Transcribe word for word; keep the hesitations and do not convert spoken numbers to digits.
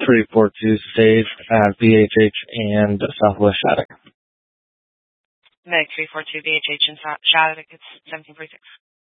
three four two stage at B H H and Southwest Shattuck. Meg three four two B H H and Shattuck, it's seventeen forty-six.